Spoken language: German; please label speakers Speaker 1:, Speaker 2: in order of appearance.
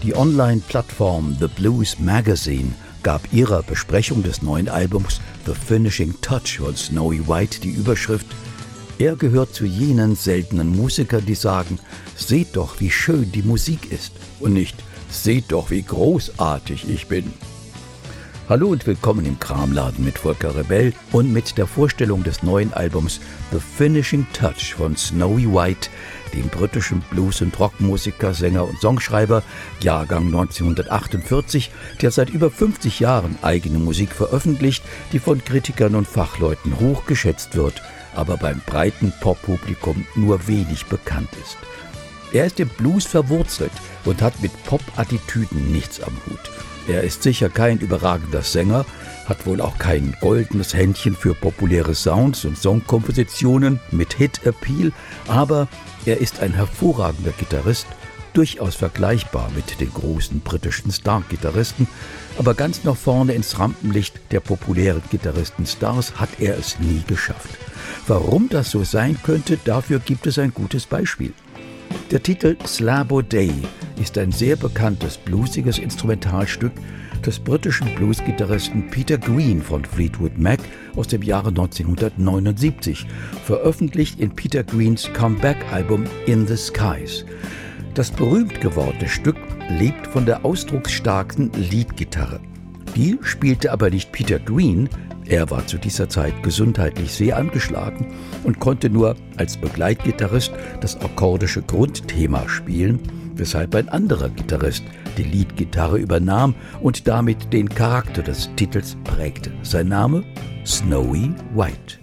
Speaker 1: Die Online-Plattform The Blues Magazine gab ihrer Besprechung des neuen Albums The Finishing Touch von Snowy White die Überschrift: Er gehört zu jenen seltenen Musikern, die sagen, seht doch, wie schön die Musik ist, und nicht, seht doch, wie großartig ich bin. Hallo und willkommen im Kramladen mit Volker Rebell und mit der Vorstellung des neuen Albums The Finishing Touch von Snowy White, dem britischen Blues- und Rockmusiker, Sänger und Songschreiber, Jahrgang 1948, der seit über 50 Jahren eigene Musik veröffentlicht, die von Kritikern und Fachleuten hoch geschätzt wird, aber beim breiten Poppublikum nur wenig bekannt ist. Er ist im Blues verwurzelt und hat mit Pop-Attitüden nichts am Hut. Er ist sicher kein überragender Sänger, hat wohl auch kein goldenes Händchen für populäre Sounds und Songkompositionen mit Hit-Appeal, aber er ist ein hervorragender Gitarrist, durchaus vergleichbar mit den großen britischen Star-Gitarristen, aber ganz nach vorne ins Rampenlicht der populären Gitarristen-Stars hat er es nie geschafft. Warum das so sein könnte, dafür gibt es ein gutes Beispiel. Der Titel Slab O'Day ist ein sehr bekanntes bluesiges Instrumentalstück des britischen Bluesgitarristen Peter Green von Fleetwood Mac aus dem Jahre 1979, veröffentlicht in Peter Greens Comeback-Album In the Skies. Das berühmt gewordene Stück lebt von der ausdrucksstarken Leadgitarre. Die spielte aber nicht Peter Green. Er war zu dieser Zeit gesundheitlich sehr angeschlagen und konnte nur als Begleitgitarrist das akkordische Grundthema spielen, weshalb ein anderer Gitarrist die Leadgitarre übernahm und damit den Charakter des Titels prägte. Sein Name? Snowy White.